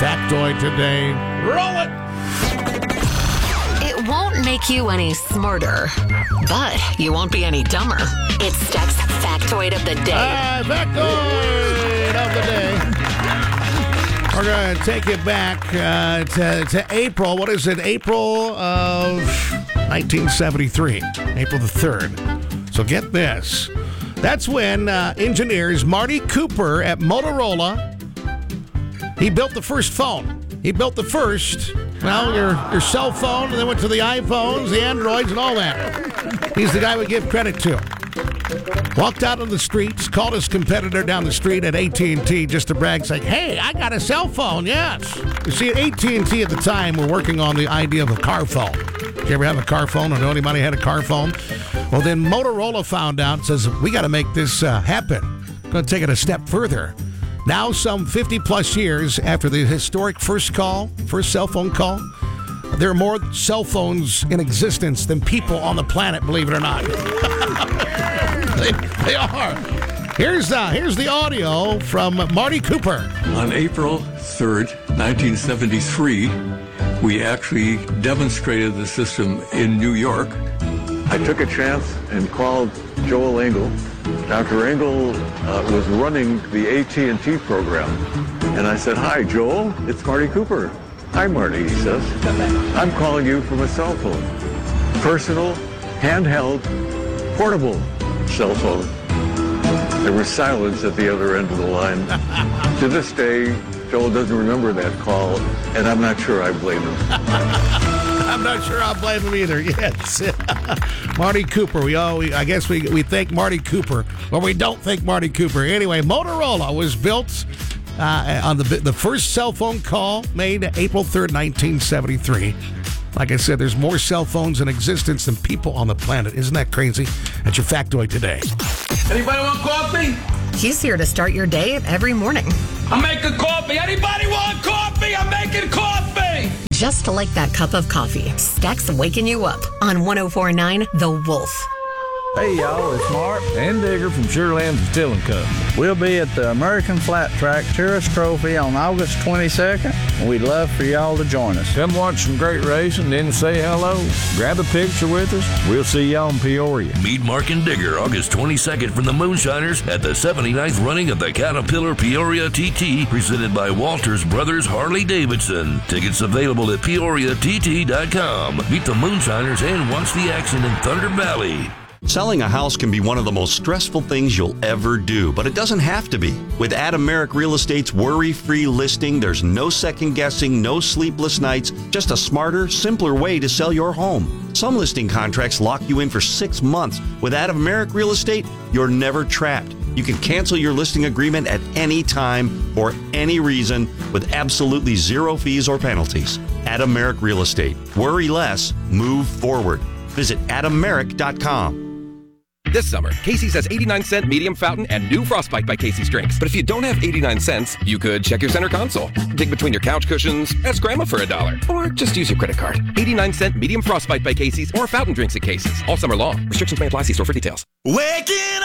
factoid today. Roll it! It won't make you any smarter, but you won't be any dumber. It's Stuck's Factoid of the Day. Factoid of the day. We're going to take it back to April. What is it? April of 1973. April the 3rd. So get this. That's when engineers Marty Cooper at Motorola, he built the first phone. He built the first, well, your cell phone, and then went to the iPhones, the Androids, and all that. He's the guy we give credit to. Walked out on the streets, called his competitor down the street at AT&T just to brag, saying, hey, I got a cell phone, yes. You see, AT&T at the time were working on the idea of a car phone. Did you ever have a car phone or know anybody had a car phone? Well, then Motorola found out and says, we got to make this happen. Going to take it a step further. Now, some 50-plus years after the historic first cell phone call, there are more cell phones in existence than people on the planet, believe it or not. They are. Here's the audio from Marty Cooper. On April 3rd, 1973, we actually demonstrated the system in New York. I took a chance and called Joel Engel. Dr. Engel was running the AT&T program. And I said, hi, Joel, it's Marty Cooper. Hi, Marty, he says. I'm calling you from a cell phone. Personal, handheld, portable cell phone. There was silence at the other end of the line. To this day, Joel doesn't remember that call, and I'm not sure I blame him. I'm not sure I'll blame him either. Yes. Marty Cooper. I guess we thank Marty Cooper, or we don't thank Marty Cooper. Anyway, Motorola was built on the first cell phone call made April 3rd, 1973. Like I said, there's more cell phones in existence than people on the planet. Isn't that crazy? That's your factoid today. Anybody want coffee? He's here to start your day every morning. I'm making coffee. Anybody want coffee? I'm making coffee. Just like that cup of coffee, Stack's waking you up on 104.9 The Wolf. Hey y'all, it's Mark and Digger from Surelands Distilling Company. We'll be at the American Flat Track Tourist Trophy on August 22nd, and we'd love for y'all to join us. Come watch some great racing, then say hello. Grab a picture with us. We'll see y'all in Peoria. Meet Mark and Digger August 22nd from the Moonshiners at the 79th running of the Caterpillar Peoria TT, presented by Walters Brothers Harley Davidson. Tickets available at PeoriaTT.com. Meet the Moonshiners and watch the action in Thunder Valley. Selling a house can be one of the most stressful things you'll ever do, but it doesn't have to be. With Adam Merrick Real Estate's worry-free listing, there's no second-guessing, no sleepless nights, just a smarter, simpler way to sell your home. Some listing contracts lock you in for 6 months. With Adam Merrick Real Estate, you're never trapped. You can cancel your listing agreement at any time for any reason with absolutely zero fees or penalties. Adam Merrick Real Estate. Worry less, move forward. Visit AdamMerrick.com. This summer, Casey's has 89-cent medium fountain and new Frostbite by Casey's drinks. But if you don't have 89 cents, you could check your center console, dig between your couch cushions, ask Grandma for $1, or just use your credit card. 89-cent medium Frostbite by Casey's or fountain drinks at Casey's all summer long. Restrictions may apply. See store for details. Waking